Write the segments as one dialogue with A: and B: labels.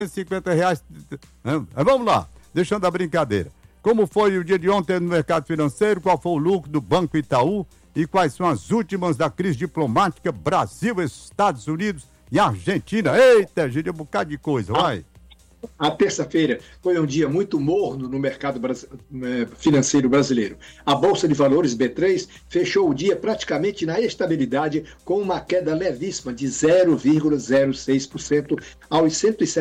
A: R$50. Vamos lá, deixando a brincadeira. Como foi o dia de ontem no mercado financeiro? Qual foi o lucro do Banco Itaú? E quais são as últimas da crise diplomática Brasil, Estados Unidos e Argentina? Eita, gente, um bocado de coisa, vai.
B: A terça-feira foi um dia muito morno no mercado financeiro brasileiro. A Bolsa de Valores B3 fechou o dia praticamente na estabilidade, com uma queda levíssima de 0,06% aos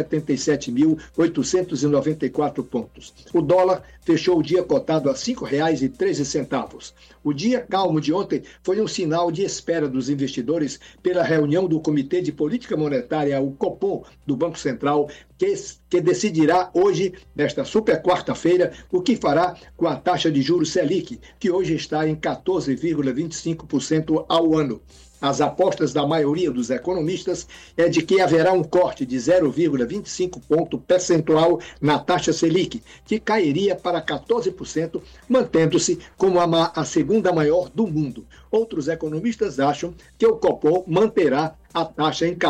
B: 177.894 pontos. O dólar fechou o dia cotado a R$ 5,13. O dia calmo de ontem foi um sinal de espera dos investidores pela reunião do Comitê de Política Monetária, o Copom, do Banco Central, que decidirá hoje, nesta super quarta-feira, o que fará com a taxa de juros Selic, que hoje está em 14,25% ao ano. As apostas da maioria dos economistas é de que haverá um corte de 0,25 ponto percentual na taxa Selic, que cairia para 14%, mantendo-se como a segunda maior do mundo. Outros economistas acham que o Copom manterá a taxa em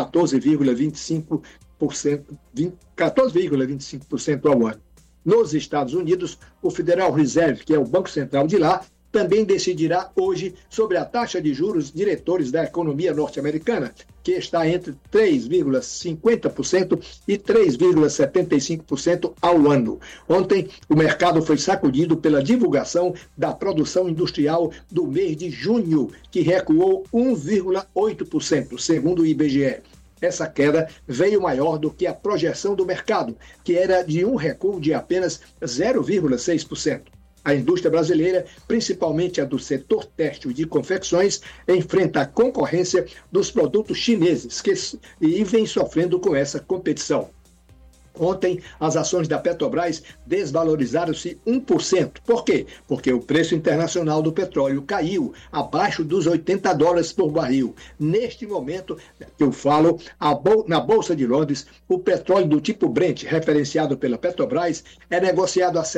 B: 14,25% ao ano. Nos Estados Unidos, o Federal Reserve, que é o Banco Central de lá, também decidirá hoje sobre a taxa de juros diretores da economia norte-americana, que está entre 3,50% e 3,75% ao ano. Ontem, o mercado foi sacudido pela divulgação da produção industrial do mês de junho, que recuou 1,8%, segundo o IBGE. Essa queda veio maior do que a projeção do mercado, que era de um recuo de apenas 0,6%. A indústria brasileira, principalmente a do setor têxtil e de confecções, enfrenta a concorrência dos produtos chineses e vem sofrendo com essa competição. Ontem, as ações da Petrobras desvalorizaram-se 1%. Por quê? Porque o preço internacional do petróleo caiu abaixo dos $80 por barril. Neste momento que eu falo, na Bolsa de Londres, o petróleo do tipo Brent, referenciado pela Petrobras, é negociado a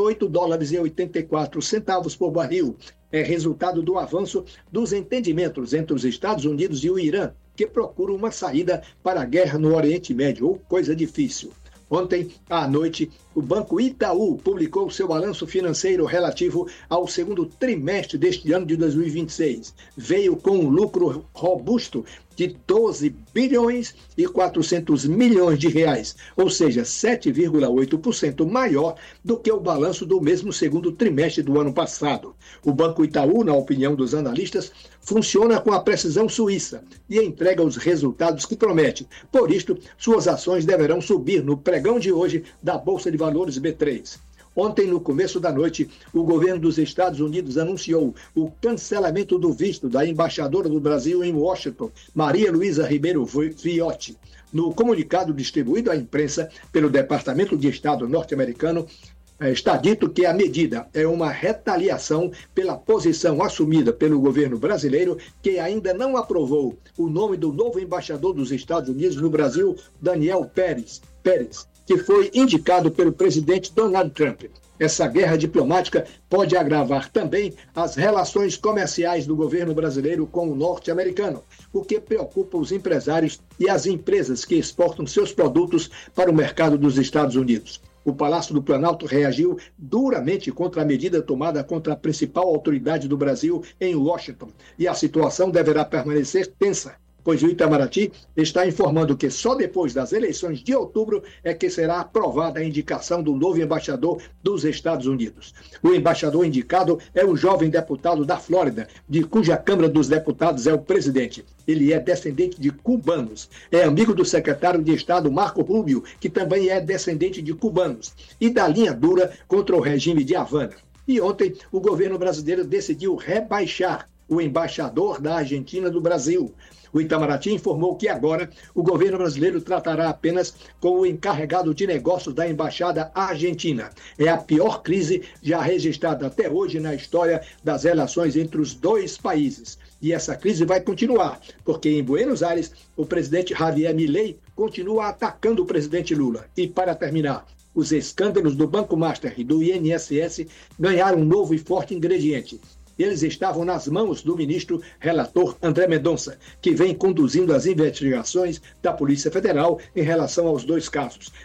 B: $78,84 por barril. É resultado do avanço dos entendimentos entre os Estados Unidos e o Irã, que procuram uma saída para a guerra no Oriente Médio, ou coisa difícil. Ontem, à noite, o Banco Itaú publicou seu balanço financeiro relativo ao segundo trimestre deste ano de 2026. Veio com um lucro robusto de 12 bilhões e 400 milhões de reais, ou seja, 7,8% maior do que o balanço do mesmo segundo trimestre do ano passado. O Banco Itaú, na opinião dos analistas, funciona com a precisão suíça e entrega os resultados que promete. Por isto, suas ações deverão subir no pregão de hoje da Bolsa de Valores B3. Ontem, no começo da noite, o governo dos Estados Unidos anunciou o cancelamento do visto da embaixadora do Brasil em Washington, Maria Luísa Ribeiro Viotti. No comunicado distribuído à imprensa pelo Departamento de Estado norte-americano, está dito que a medida é uma retaliação pela posição assumida pelo governo brasileiro, que ainda não aprovou o nome do novo embaixador dos Estados Unidos no Brasil, Daniel Pérez, que foi indicado pelo presidente Donald Trump. Essa guerra diplomática pode agravar também as relações comerciais do governo brasileiro com o norte-americano, o que preocupa os empresários e as empresas que exportam seus produtos para o mercado dos Estados Unidos. O Palácio do Planalto reagiu duramente contra a medida tomada contra a principal autoridade do Brasil em Washington, e a situação deverá permanecer tensa, pois o Itamaraty está informando que só depois das eleições de outubro é que será aprovada a indicação do novo embaixador dos Estados Unidos. O embaixador indicado é um jovem deputado da Flórida, de cuja Câmara dos Deputados é o presidente. Ele é descendente de cubanos. É amigo do secretário de Estado Marco Rubio, que também é descendente de cubanos, e da linha dura contra o regime de Havana. E ontem, o governo brasileiro decidiu rebaixar o embaixador da Argentina do Brasil. O Itamaraty informou que agora o governo brasileiro tratará apenas com o encarregado de negócios da Embaixada Argentina. É a pior crise já registrada até hoje na história das relações entre os dois países. E essa crise vai continuar, porque em Buenos Aires o presidente Javier Milei continua atacando o presidente Lula. E para terminar, os escândalos do Banco Master e do INSS ganharam um novo e forte ingrediente. Eles estavam nas mãos do ministro relator André Mendonça, que vem conduzindo as investigações da Polícia Federal em relação aos dois casos.